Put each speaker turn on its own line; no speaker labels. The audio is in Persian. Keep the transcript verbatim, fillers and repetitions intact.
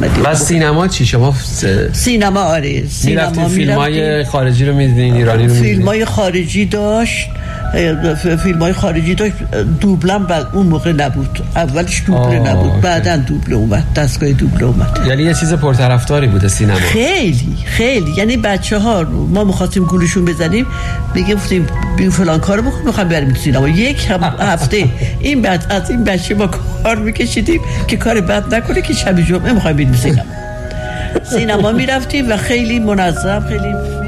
قسمتی.
و سینما چی شما؟
سینما آره
سینما فیلمای خارجی رو می‌دیدین ایرانی رو می‌دیدین؟
فیلمای خارجی داشت فیلمای خارجی داشت دوبلم بعد اون موقع نبود، اولش دوبله نبود بعداً دوبله اومد، دستگاه دوبله اومد.
یعنی یه چیز پرطرفداری بوده سینما.
خیلی خیلی یعنی بچه‌ها ما می‌خواستیم گولشون بزنیم میگیم گفتیم بی فلان کارو بکن می‌خوام بریم سینما، یک هفته این بعد از این بچه ما کار می‌کشیدیم که کار بد نکنه که شب جمعه می‌خوایم بریم سینما. سینما می‌رفتیم و خیلی منظم خیلی